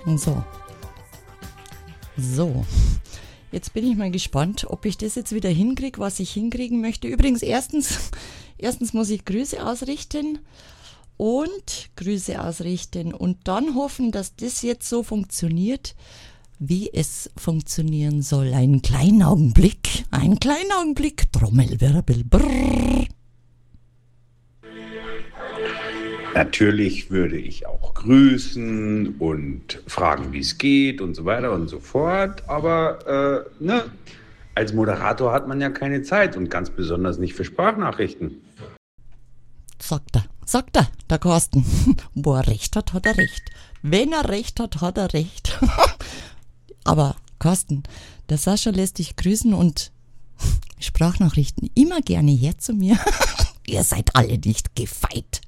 So. Jetzt bin ich mal gespannt, ob ich das jetzt wieder hinkriege, was ich hinkriegen möchte. Übrigens, erstens muss ich Grüße ausrichten und dann hoffen, dass das jetzt so funktioniert, wie es funktionieren soll. Einen kleinen Augenblick, Trommelwirbel, brrr. Natürlich würde ich auch grüßen und fragen, wie es geht und so weiter und so fort. Aber als Moderator hat man ja keine Zeit und ganz besonders nicht für Sprachnachrichten. Sagt er, der Carsten. Wo er recht hat, hat er recht. Wenn er recht hat, hat er recht. Aber Carsten, der Sascha lässt dich grüßen und Sprachnachrichten immer gerne her zu mir. Ihr seid alle nicht gefeit.